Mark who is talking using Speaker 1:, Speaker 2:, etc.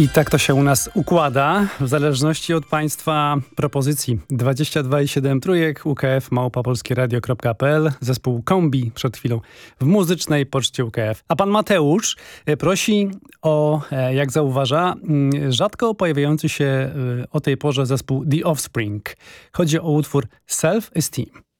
Speaker 1: I tak to się u nas układa, w zależności od Państwa propozycji. 22,7 trójek, UKF, małpa.polskieradio.pl, zespół Kombi przed chwilą w muzycznej poczcie UKF. A pan Mateusz prosi o, jak zauważa, rzadko pojawiający się o tej porze zespół The Offspring. Chodzi o utwór Self Esteem.